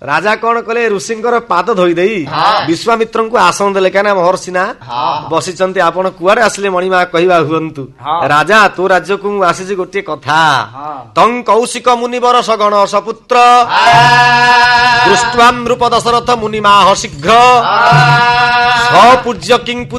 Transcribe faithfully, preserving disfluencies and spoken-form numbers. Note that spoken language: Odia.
ରାଜା କଣ କଲେ ଋଷିଙ୍କର ପାଦ ଧୋଇ ଦେଇ ବିଶ୍ୱାମିତ୍ରଙ୍କୁ ଆସନ ଦେଲେ କାହିଁକି ମହର୍ଷି ନା ବସିଛନ୍ତି ଆପଣ କୁଆଡେ ଆସିଲେ ମଣିମା କହିବା ହୁଅନ୍ତୁ ରାଜା ତୋ ରାଜ୍ୟକୁ ମୁଁ ଆସିଛି ଗୋଟିଏ କଥା ତଂ କୌଶିକ ମୁନିବର ସଗଣ ସପୁତ୍ର ଦୃଷ୍ଟ୍ୱାମ୍ ରୂପ ଦଶରଥ ମୁନିମାହ ଶୀଘ୍ର ସପୂଜ୍ୟ କିଂ